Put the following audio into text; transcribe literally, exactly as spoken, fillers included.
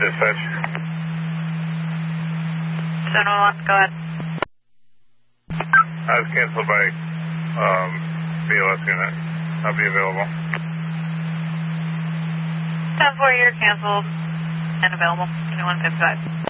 dispatch. seven one one, go ahead. I was canceled by um, B L S unit. I'll be available. ten four, you're canceled and available. twenty-one fifty-five.